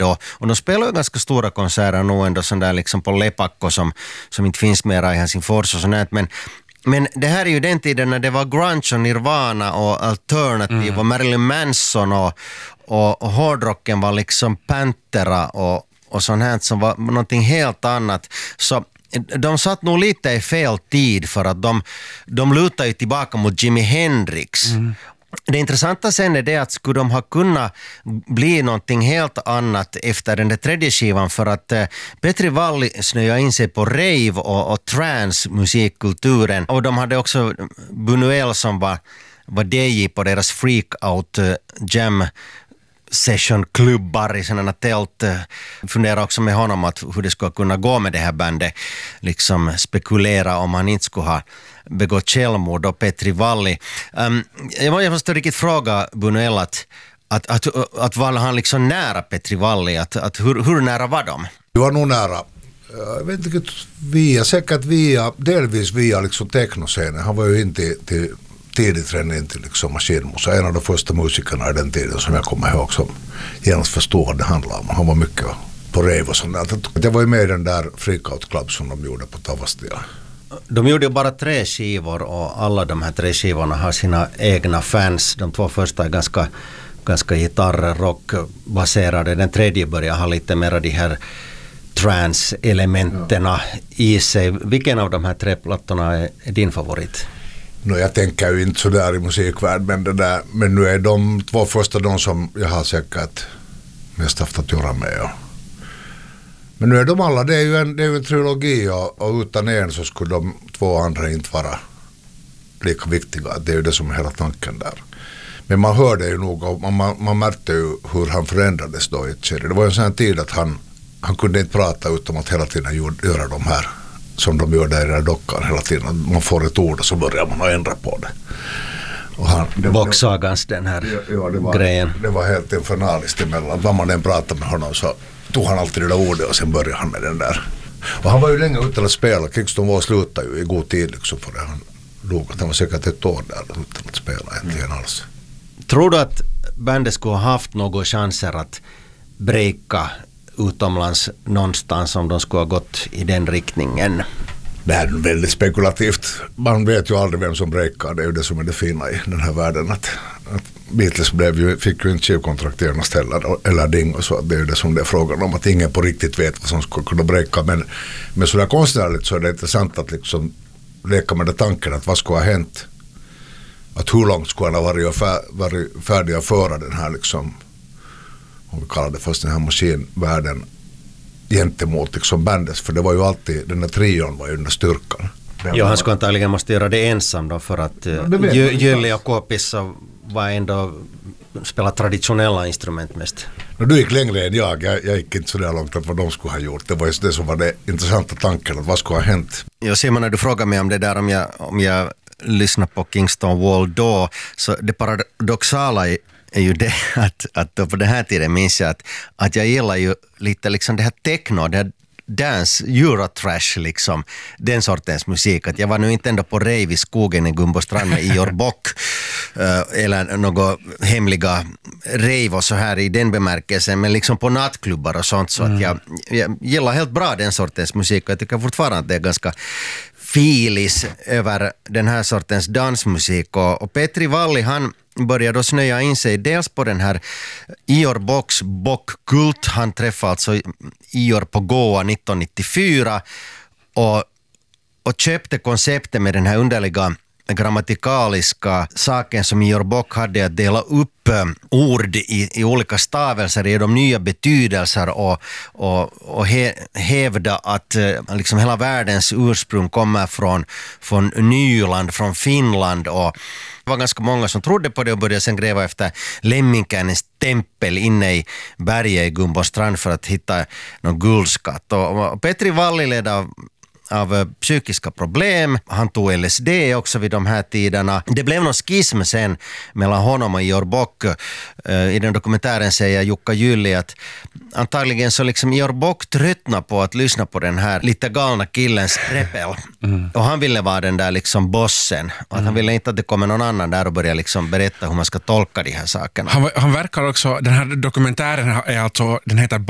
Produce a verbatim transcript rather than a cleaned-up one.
då. Och de spelar ju ganska stora konserter nu ändå sån där liksom på Lepakko som, som inte finns mera i Helsingfors och sånt. Men Men det här är ju den tiden när det var grunge och Nirvana och alternativ mm. och Marilyn Manson och, och, och hårdrocken var liksom Pantera och, och sånt här som var någonting helt annat. Så de satt nog lite i fel tid för att de, de lutar ju tillbaka mot Jimi Hendrix. Mm. Det intressanta sen är det att skulle de ha kunnat bli någonting helt annat efter den där tredje skivan för att eh, Petri Valli snöade in sig på rave och, och trance musikkulturen och de hade också Buñuel som var, var D J på deras freak-out eh, jam session-klubbar i sådana tält. Funderar också med honom att hur det skulle kunna gå med det här bandet. Liksom spekulera om han inte skulle ha begått självmord och Petri Valli. Um, jag måste riktigt fråga Buñuel att, att, att, att var han liksom nära Petri Valli? Att, att hur, hur nära var de? Det var nog nära. Jag vet inte, via, säkert via, delvis via liksom teknoscenen. Han var ju inte till tidigt redan in till liksom maskinmusa. En av de första musikerna i den tiden som jag kommer ihåg som genast förstod vad det handlade om. Han var mycket på rave och sånt där. Jag var ju med i den där Freakout Club som de gjorde på Tavastia. De gjorde ju bara tre skivor och alla de här tre skivorna har sina egna fans. De två första är ganska, ganska gitarr-rock-baserade. Den tredje börjar ha lite mer av de här trance-elementerna ja. i sig. Vilken av de här tre plattorna är, är din favorit? No, jag tänker ju inte så där i musikvärld, men, det där, men nu är de två första de som jag har säkert mest haft att göra med. Ja. Men nu är de alla, det är ju en, det är ju en trilogi och, och utan en så skulle de två andra inte vara lika viktiga. Det är ju det som är hela tanken där. Men man hörde ju nog och man, man märkte ju hur han förändrades då i ett skede. Det var en sån här tid att han, han kunde inte prata utan att hela tiden göra de här som de gör där i den dockan hela tiden. Man får ett ord och så börjar man att ändra på det. Voxagans den här ja, det var, grejen. Det var helt infernaliskt emellan. Vad man än pratade med honom så tog han alltid det där ordet och sen började han med den där. Och han var ju länge utan att spela. Kingston var slutade ju i god tid liksom för det. Han dog. Han var säkert ett år där utan att spela egentligen alls. Tror du att bandet skulle ha haft några chanser att breaka utomlands någonstans om de skulle ha gått i den riktningen? Det här är väldigt spekulativt. Man vet ju aldrig vem som breakar. Det är ju det som är det fina i den här världen. Att, att Beatles blev ju, fick ju inte skivkontrakt genast heller, eller ding och så. Det är ju det som det är frågan om. Att ingen på riktigt vet vad som skulle kunna breaka. Men, men sådär konstnärligt så är det intressant att liksom leka med det tanken att vad skulle ha hänt? Att hur långt skulle han ha varit, fär, varit färdig att föra den här liksom, om vi kallar det först den här maskinvärlden gentemot liksom bandet, för det var ju alltid den där trion var ju den där styrkan. Ja, han skulle antagligen måste göra det ensam då för att ja, Jylli och K-Pissa var ändå spela traditionella instrument mest. No, du gick längre än jag. jag. Jag gick inte så där långt att vad de skulle ha gjort. Det var just det som var det intressanta tanken, att vad skulle ha hänt. Jag ser man när du frågar mig om det där om jag, om jag lyssnar på Kingston Wall då, så det paradoxala är är ju det att, att på den här tiden minns jag att, att jag gillar ju lite liksom det här techno, det här dance, Eurotrash liksom, den sortens musik. Att jag var nu inte ändå på rave i skogen i Gumbostrand med Ior Bock uh, eller något hemliga rave och så här i den bemärkelsen, men liksom på nattklubbar och sånt, så mm. att jag, jag gillar helt bra den sortens musik och jag tycker fortfarande att det är ganska filis över den här sortens dansmusik och, och Petri Valli han började då snöja in sig dels på den här Ior Bocks bockkult. Han träffade alltså Ior på Goa nittonhundranittiofyra och, och köpte konceptet med den här underliga grammatikaliska saken som Ior Bock hade, att dela upp ord i, i olika stavelser, ge dem nya betydelser och, och, och he, hävda att liksom hela världens ursprung kommer från, från Nyland, från Finland, och det var ganska många som trodde på det och började sen gräva efter Lemminkänens tempel inne i berget i Gumbostrand för att hitta någon guldskatt. Och, och Petri Valli led av av psykiska problem. Han tog L S D också vid de här tiderna. Det blev någon schism sen mellan honom och Ior Bock. I den dokumentären säger Jukka Jylli att antagligen så liksom Ior Bock tröttnade på att lyssna på den här lite galna killens rebell. Mm. Och han ville vara den där liksom bossen. Och att mm. han ville inte att det kommer någon annan där och börja liksom berätta hur man ska tolka de här sakerna. Han, han verkar också, den här dokumentären är alltså, den heter